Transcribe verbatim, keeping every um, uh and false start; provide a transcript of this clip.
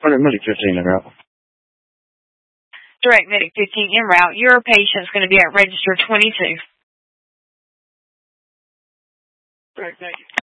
Direct Medic fifteen en route. Direct Medic fifteen en route. Your patient's going to be at register twenty-two. Direct Medic.